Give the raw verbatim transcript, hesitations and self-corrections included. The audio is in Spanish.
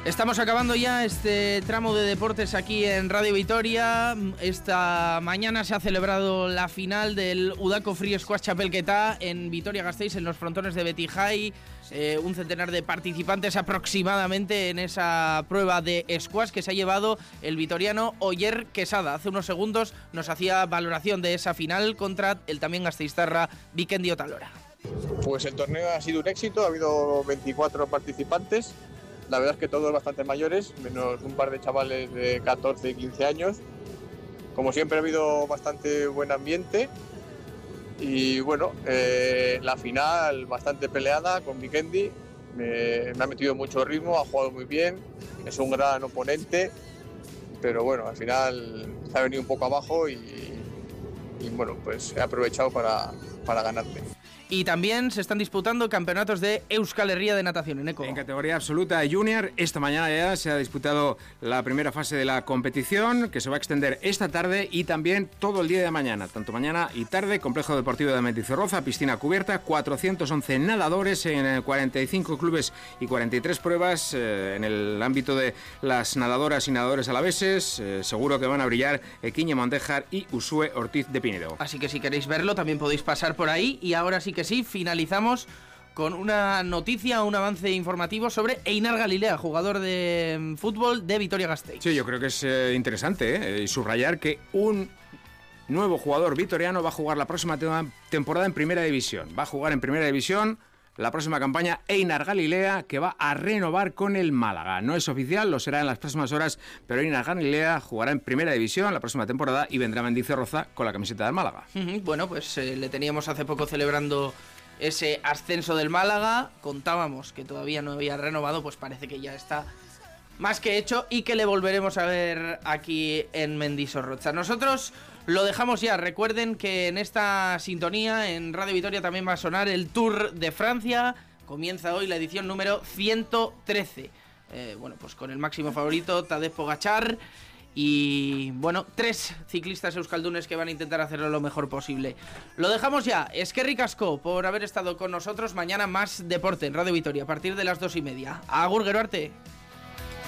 Estamos acabando ya este tramo de deportes aquí en Radio Vitoria. Esta mañana se ha celebrado la final del Udako Free Squash Txapelketa en Vitoria-Gasteiz, en los frontones de Betijay. Eh, un centenar de participantes aproximadamente en esa prueba de squash que se ha llevado el vitoriano Oyer Quesada. Hace unos segundos nos hacía valoración de esa final contra el también gasteiztarra Bikendi Otalora. Pues el torneo ha sido un éxito, ha habido veinticuatro participantes. La verdad es que todos bastante mayores, menos un par de chavales de catorce y quince años. Como siempre ha habido bastante buen ambiente y bueno, eh, la final bastante peleada con Bikendi. Me, me ha metido mucho ritmo, ha jugado muy bien, es un gran oponente, pero bueno, al final se ha venido un poco abajo y, y bueno, pues he aprovechado para, para ganarle. Y también se están disputando campeonatos de Euskal Herria de natación en Eco. En categoría absoluta junior, esta mañana ya se ha disputado la primera fase de la competición, que se va a extender esta tarde y también todo el día de mañana, tanto mañana y tarde. Complejo Deportivo de Mendizorroza, piscina cubierta, cuatrocientos once nadadores en cuarenta y cinco clubes y cuarenta y tres pruebas eh, en el ámbito de las nadadoras y nadadores alaveses. Eh, seguro que van a brillar Equiñe Mondejar y Usue Ortiz de Pinedo. Así que si queréis verlo también podéis pasar por ahí. Y ahora sí que sí, finalizamos con una noticia, un avance informativo sobre Einar Galilea, jugador de fútbol de Vitoria-Gasteiz. Sí, yo creo que es eh, interesante eh, y subrayar que un nuevo jugador vitoriano va a jugar la próxima te- temporada en Primera División. Va a jugar en Primera División la próxima campaña Einar Galilea, que va a renovar con el Málaga. No es oficial, lo será en las próximas horas, pero Einar Galilea jugará en Primera División la próxima temporada y vendrá a Mendizorroza con la camiseta del Málaga. Uh-huh. Bueno, pues eh, le teníamos hace poco celebrando ese ascenso del Málaga. Contábamos que todavía no había renovado, pues parece que ya está más que hecho y que le volveremos a ver aquí en Mendizorroza. Nosotros lo dejamos ya. Recuerden que en esta sintonía en Radio Vitoria también va a sonar el Tour de Francia. Comienza hoy la edición número ciento trece. Eh, bueno, pues con el máximo favorito, Tadej Pogačar. Y bueno, tres ciclistas euskaldunes que van a intentar hacerlo lo mejor posible. Lo dejamos ya. Eskerrik asko por haber estado con nosotros. Mañana más deporte en Radio Vitoria a partir de las dos y media. Agur, gero arte.